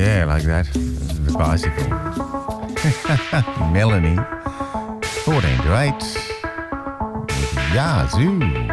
Yeah, like that. The bicycle. Melanie, 14 to 8. With Yazoo.